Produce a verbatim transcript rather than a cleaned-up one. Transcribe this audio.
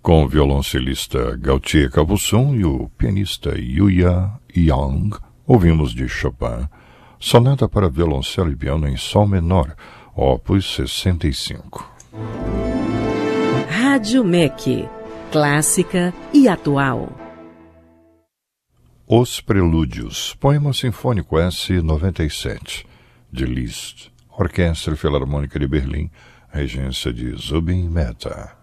Com o violoncelista Gautier Capuçon e o pianista Yuya Yang, ouvimos de Chopin, Sonata para violoncelo e piano em Sol menor, opus sessenta e cinco. Rádio M E C, clássica e atual. Os Prelúdios, poema sinfônico S noventa e sete, de Liszt, Orquestra Filarmônica de Berlim, regência de Zubin Mehta.